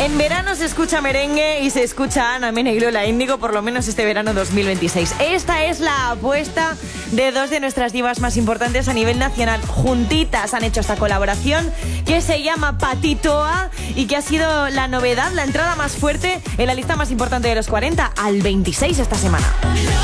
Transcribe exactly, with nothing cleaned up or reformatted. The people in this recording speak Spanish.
En verano se escucha merengue y se escucha Ana Mena y Lola Índigo, por lo menos este verano dos mil veintiséis. Esta es la apuesta de dos de nuestras divas más importantes a nivel nacional. Juntitas han hecho esta colaboración que se llama Patitoa y que ha sido la novedad, la entrada más fuerte en la lista más importante de los cuarenta, al veintiséis esta semana.